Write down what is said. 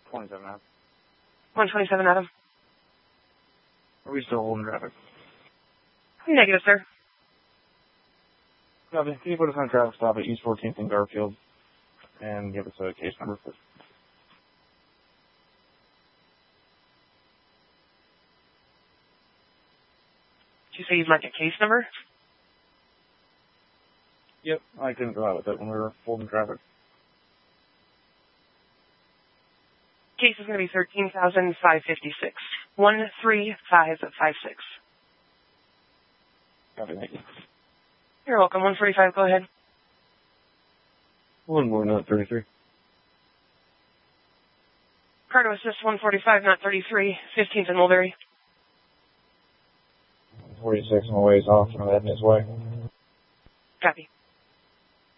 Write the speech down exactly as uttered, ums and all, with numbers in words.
twenty-seven Ave. one twenty-seven Adam. Are we still holding traffic? Negative, sir. Copy. Can you put us on a traffic stop at East fourteenth and Garfield and give us a case number, please? Did you say you'd like a case number? Yep, I couldn't go out with it when we were holding traffic. Case is going to be thirteen thousand five hundred fifty-six. one three five five six. Copy, thank you. You're welcome. one forty-five, go ahead. One more, not thirty-three. Car to assist one forty-five, not thirty-three. fifteenth and Mulberry. forty-six on the way is off, and I'm heading his way. Copy.